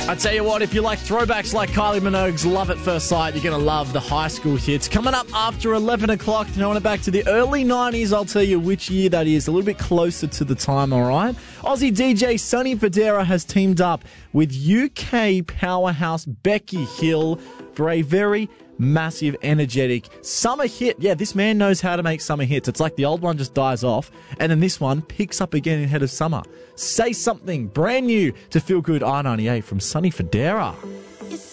I tell you what, if you like throwbacks like Kylie Minogue's Love at First Sight, you're going to love the high school hits. Coming up after 11 o'clock, throwing it back to the early 90s, I'll tell you which year that is, a little bit closer to the time, all right? Aussie DJ Sonny Fodera has teamed up with UK powerhouse Becky Hill for a very massive, energetic summer hit. Yeah, this man knows how to make summer hits. It's like the old one just dies off, and then this one picks up again ahead of summer. Say Something, brand new to Feel Good I-98 from Sonny Fodera.